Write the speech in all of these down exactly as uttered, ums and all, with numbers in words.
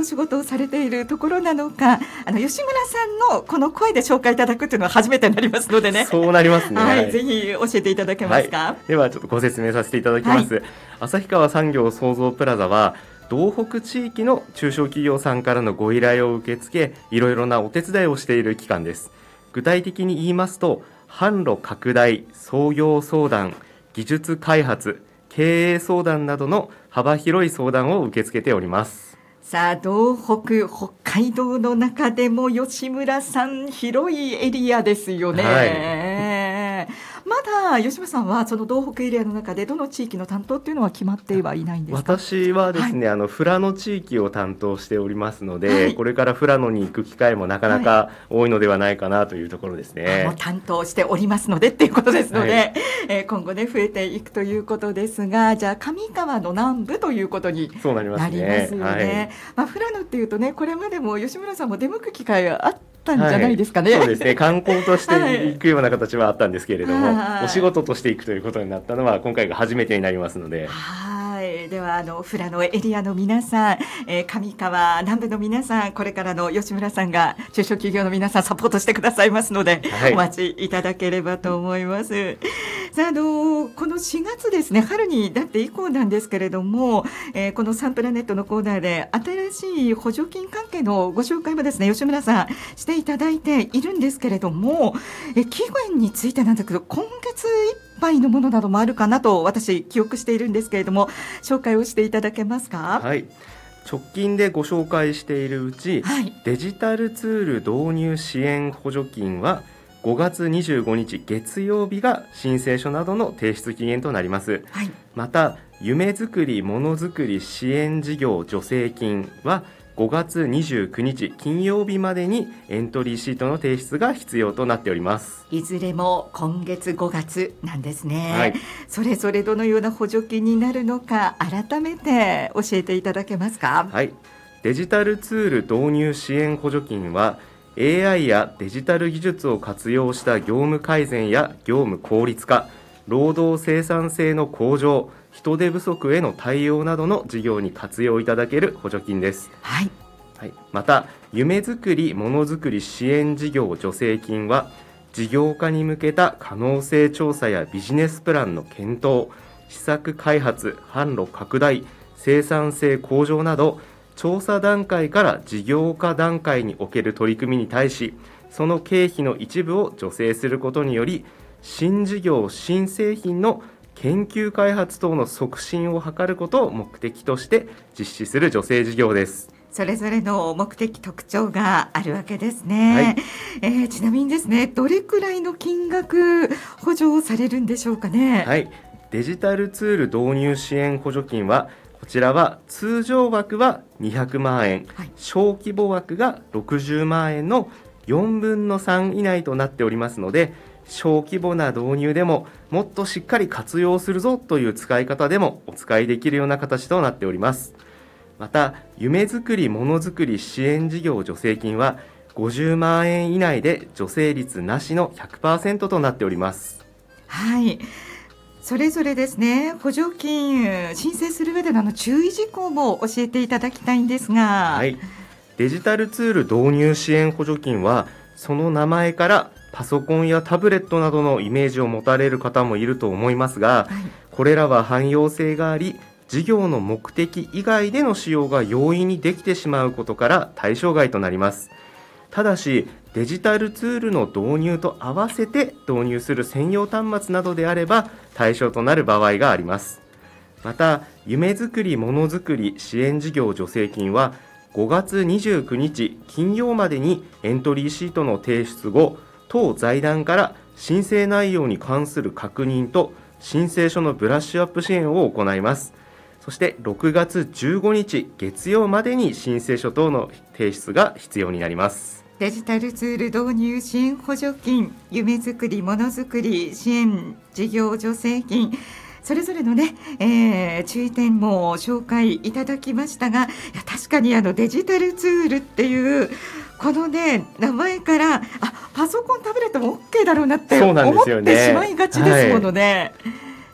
お仕事をされているところなのか、あの吉村さんのこの声で紹介いただくというのは初めてになりますのでね。 そうなりますね、 はい、 はい、 ぜひ教えていただけますか。 はい、ではちょっとご説明させていただきます、はい、旭川産業創造プラザは道北地域の中小企業さんからのご依頼を受け付け、いろいろなお手伝いをしている機関です。具体的に言いますと、販路拡大、創業相談、技術開発、経営相談などの幅広い相談を受け付けております。 さあ、道北、北海道の中でも吉村さん広いエリアですよね、はい、まだ吉村さんはその道北エリアの中でどの地域の担当っていうのは決まってはいないんですか。 私はですね、はい、あの富良野地域を担当しておりますので、はい、これから富良野に行く機会もなかなか多いのではないかなというところですね、はい、 もう担当しておりますのでっていうことですので、はい、えー、今後ね増えていくということですが、じゃあ上川の南部ということになりますよね。はい、まあ、富良野っていうとね、これまでも吉村さんも出向く機会あったんじゃないですかね。 はい、そうですね、観光として行くような形はあったんですけれども、はい、お仕事として行くということになったのは今回が初めてになりますので。 はい、ではあの富良野エリアの皆さん、えー、上川南部の皆さん、これからの吉村さんが中小企業の皆さんサポートしてくださいますので、はい、お待ちいただければと思います。さあ、あのこのしがつですね、春になって以降なんですけれども、えー、このサンプラネットのコーナーで新しい補助金関係のご紹介もですね、吉村さんしていただいているんですけれども、えー、期限についてなんだけど、今月いっぱいのものなどもあるかなと私記憶しているんですけれども、紹介をしていただけますか。 はい、直近でご紹介しているうち、はい、デジタルツール導入支援補助金はごがつにじゅうごにち月曜日が申請書などの提出期限となります、はい、また夢づくりものづくり支援事業助成金はごがつにじゅうくにち金曜日までにエントリーシートの提出が必要となっております。 いずれも今月ごがつなんですね、はい、それぞれどのような補助金になるのか改めて教えていただけますか。 はい、デジタルツール導入支援補助金は エーアイ やデジタル技術を活用した業務改善や業務効率化、労働生産性の向上、人手不足への対応などの事業に活用いただける補助金です。 はいはい、また夢づくりものづくり支援事業助成金は事業化に向けた可能性調査やビジネスプランの検討、施策開発、販路拡大、生産性向上など調査段階から事業化段階における取り組みに対し、その経費の一部を助成することにより、新事業新製品の研究開発等の促進を図ることを目的として実施する助成事業です。 それぞれの目的特徴があるわけですね、はい、えー、ちなみにですね、どれくらいの金額補助をされるんでしょうかね。 はい、デジタルツール導入支援補助金はこちらは通常枠はにひゃくまんえん、はい、小規模枠がろくじゅうまんえんのよんぶんのさん以内となっておりますので、小規模な導入でももっとしっかり活用するぞという使い方でもお使いできるような形となっております。また夢づくりものづくり支援事業助成金はごじゅうまんえん以内で助成率なしの ひゃくパーセント となっております。 はい、それぞれですね、補助金申請する上でのあの注意事項も教えていただきたいんですが。 はい、デジタルツール導入支援補助金はその名前からパソコンやタブレットなどのイメージを持たれる方もいると思いますが、はい、これらは汎用性があり、事業の目的以外での使用が容易にできてしまうことから対象外となります。ただしデジタルツールの導入と合わせて導入する専用端末などであれば対象となる場合があります。また夢づくりものづくり支援事業助成金はごがつにじゅうくにち金曜までにエントリーシートの提出後、当財団から申請内容に関する確認と申請書のブラッシュアップ支援を行います。そしてろくがつじゅうごにち月曜までに申請書等の提出が必要になります。 デジタルツール導入支援補助金、夢づくりものづくり支援事業助成金、それぞれのね、えー、注意点も紹介いただきましたが、いや確かにあのデジタルツールっていうこのね名前からあパソコンタブレットも OK だろうなって思ってしまいがちですものね。はい、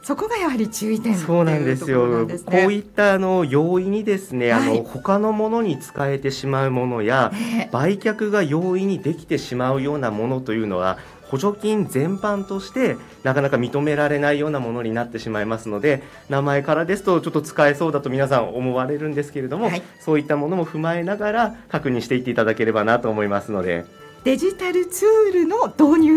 そこがやはり注意点っていうところなんですね。 そうなんですよ。こういったあの容易にですね、 はい、 あの他のものに使えてしまうものや、えー、売却が容易にできてしまうようなものというのは補助金全般としてなかなか認められないようなものになってしまいますので、名前からですとちょっと使えそうだと皆さん思われるんですけれども、はい、そういったものも踏まえながら確認していっていただければなと思いますので、 デジタルツールの導入